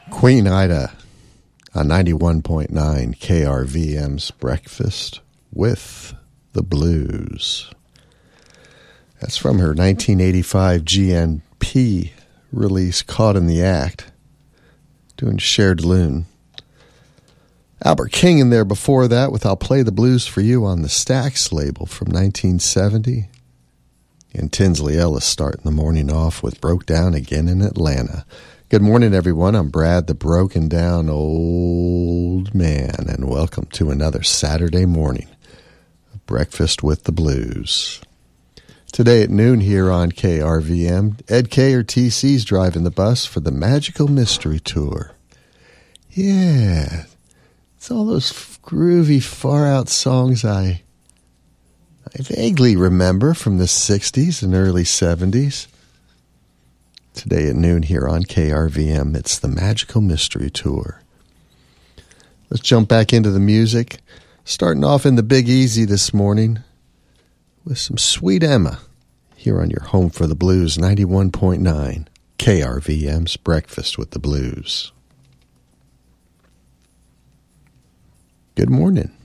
Queen Ida on 91.9 KRVM's Breakfast with the Blues. That's from her 1985 GNP release, Caught in the Act, doing Shared Loon. Albert King in there before that with I'll Play the Blues for You on the Stax label from 1970. And Tinsley Ellis starting the morning off with Broke Down Again in Atlanta. Good morning, everyone. I'm Brad, the broken down old man, and welcome to another Saturday morning of Breakfast with the Blues. Today at noon here on KRVM, Ed K or TC's driving the bus for the Magical Mystery Tour. Yeah, it's all those groovy, far-out songs I vaguely remember from the 60s and early 70s. Today at noon here on KRVM, it's the Magical Mystery Tour. Let's jump back into the music. Starting off in the Big Easy this morning with some Sweet Emma here on your home for the blues, 91.9 KRVM's Breakfast with the Blues. Good morning.